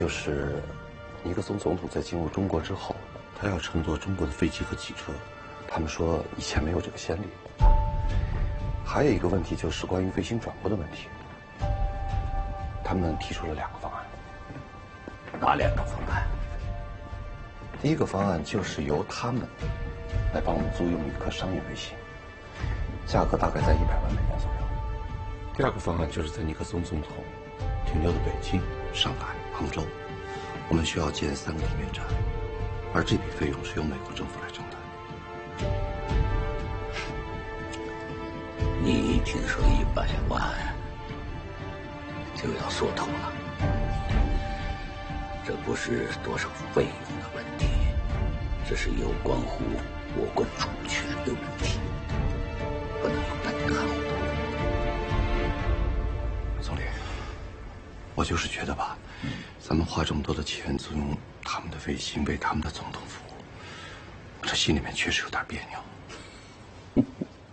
就是尼克松总统在进入中国之后，他要乘坐中国的飞机和汽车，他们说以前没有这个先例。还有一个问题就是关于卫星转播的问题，他们提出了2个方案。 哪2个方案？ 第一个方案就是由他们来帮我们租用一颗商业卫星，价格大概在100万美元左右。第2个方案就是在尼克松总统停留的北京、上海、杭州，我们需要建3个地面站，而这笔费用是由美国政府来承担。 你一听说100万，就要缩头了。这不是多少费用的问题，这是有关乎我国主权的问题，不能有半点糊涂。 总理，我就是觉得吧，咱们花这么多的钱租用他们的卫星为他们的总统服务，我这心里面确实有点别扭。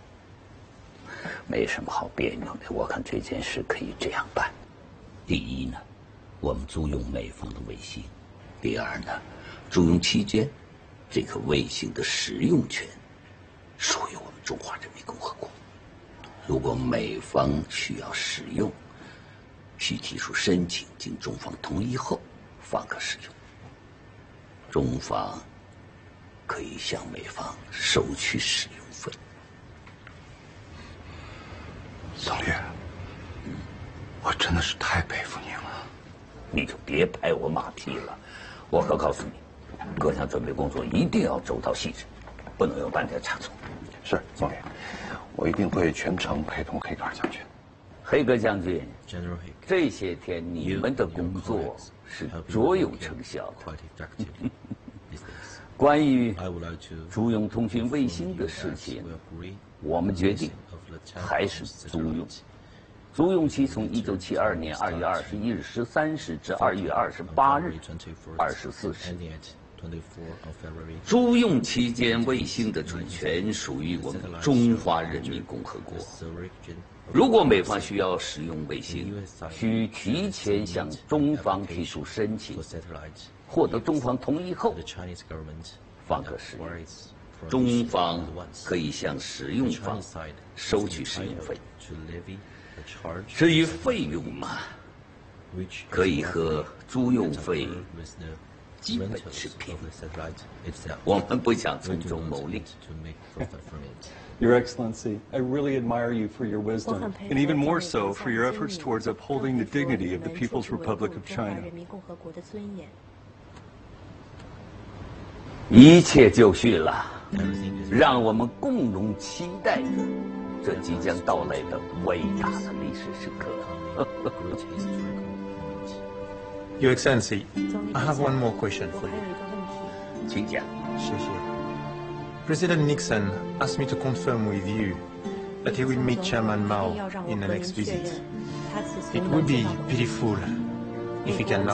没什么好别扭的，我看这件事可以这样办：第一呢，我们租用美方的卫星；第二呢，租用期间，这颗卫星的使用权属于我们中华人民共和国。如果美方需要使用，需提出申请，经中方同意后方可使用。中方可以向美方收取使用费。 总理，我真的是太佩服您了。 你就别拍我马屁了，我可告诉你，各项准备工作一定要周到细致，不能有半点差错。 是，总理，我一定会全程陪同黑格尔将军。 黑格将军，这些天你们的工作是卓有成效的。关于租用通讯卫星的事情，我们决定还是租用。租用期从1972年2月21日13时至2月28日24时。租用期间，卫星的主权属于我们中华人民共和国。如果美方需要使用卫星，需提前向中方提出申请，获得中方同意后，方可使用。中方可以向使用方收取使用费。至于费用嘛，可以和租用费基本持平。我们不想从中牟利。 Your Excellency, I really admire you for your wisdom, and even more so for your efforts towards upholding the dignity of the People's Republic of China. 一切就绪了，让我们共同期待着这即将到来的伟大的历史时刻。 Your Excellency, I have one more question for you. 请讲。 谢谢。President Nixon asked me to confirm with you that he will meet Chairman Mao in the next visit. It would be pitiful if he cannot.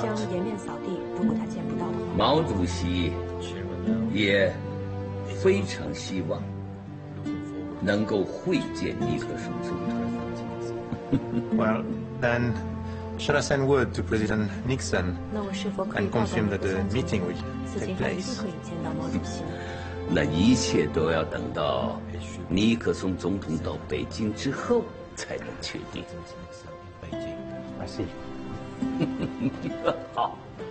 毛主席也非常希望能够会见尼克松总统。 Well, then, shall I send word to President Nixon and confirm that the meeting will take place? 那一切都要等到尼克松总统到北京之后才能确定。 I see. 好。